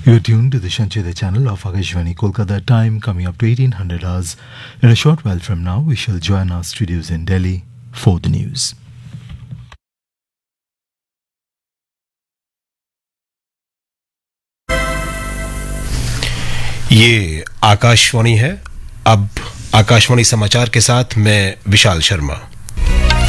You are tuned to the Shancheda channel of Akashvani Kolkata. Time coming up to 1800 hours. In a short while from now, we shall join our studios in Delhi for the news. ये आकाशवाणी है। अब आकाशवाणी समाचार के साथ मैं विशाल शर्मा।